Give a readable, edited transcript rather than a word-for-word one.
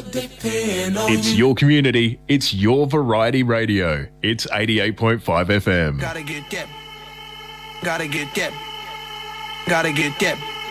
It's your community. It's your variety radio. It's 88.5 FM. Gotta get that. Gotta get that. Gotta get that.